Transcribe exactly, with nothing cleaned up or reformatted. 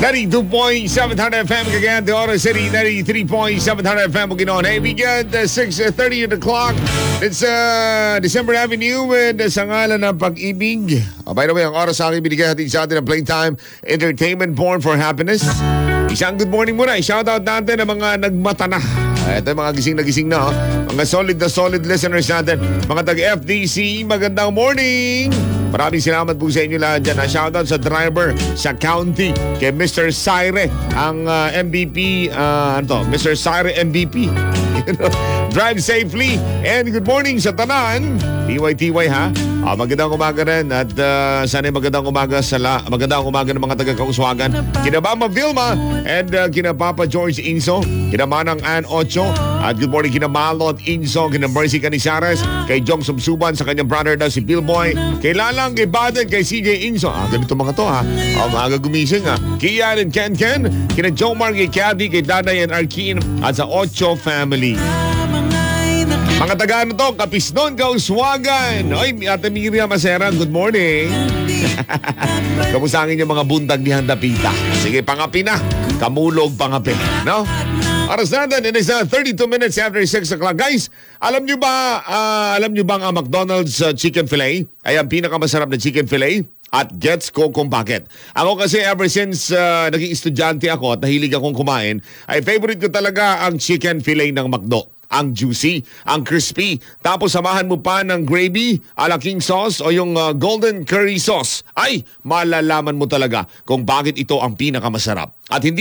ninety-two point seven F M Cagayan de Oro City, ninety-three point seven F M Bukidnon. Hey, weekend, uh, six thirty at the clock. It's uh, December Avenue with uh, sa ngalan ng pag-ibig. Oh, by the way, ang oras sa akin binigay natin sa atin ng Playtime Entertainment Born for Happiness. Isang good morning muna. I-shoutout natin ang mga nagmata na. Ito yung mga gising na gising na. Oh. Mga solid na solid listeners natin. Mga taga-F D C, magandang morning! Maraming salamat po sa inyo lahat dyan. Shoutout sa driver sa county kay Mister Syre, ang uh, M V P, uh, ano to? Mister Syre M V P. Drive safely and good morning sa tanan. T Y T Y ha. Ah, magandang umaga rin at uh, sana magandang umaga sa la, magandang umaga ng mga taga-Kauswagan. Kina Mama Vilma and uh, kina Papa George Inso, kina Manang Ann Ocho, at good morning kina Malot Inso, kina Mercy Canizares, kay Jong Subsuban sa kanyang brother daw si Billboy, kay Lalang, kay Baden, kay C J Inso. Ah, ganito mga to ha. Ah, maaga gumising ha. Kian and Ken Ken, kina Jomar, kay Kathy, kay Daday and Arkin, at sa Ocho family. Mga taga ano to, Kapisnon, Kauswagan. Oy, Ate Miriam Masera, good morning. Kamusta ang inyong mga buntag ni Handapita? Sige, pangapi na. Kamulog pangapi, no? Oras natin, it is uh, thirty-two minutes after six o'clock. Guys, alam nyo ba, uh, alam nyo ba ang McDonald's uh, chicken fillet ay ang pinakamasarap na chicken fillet? At gets ko kung bakit. Ako kasi ever since uh, naging estudyante ako at nahilig akong kumain, ay favorite ko talaga ang chicken fillet ng McDo. Ang juicy, ang crispy. Tapos samahan mo pa ng gravy, ala king sauce o yung uh, golden curry sauce. Ay, malalaman mo talaga kung bakit ito ang pinakamasarap. At hindi